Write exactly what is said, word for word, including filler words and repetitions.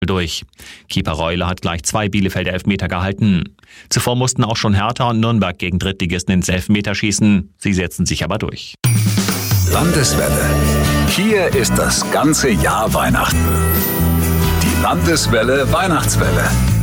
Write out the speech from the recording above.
durch. Keeper Reule hat gleich zwei Bielefelder Elfmeter gehalten. Zuvor mussten auch schon Hertha und Nürnberg gegen Drittligisten ins Elfmeterschießen. Sie setzten sich aber durch. Landeswelle. Hier ist das ganze Jahr Weihnachten. Die Landeswelle Weihnachtswelle.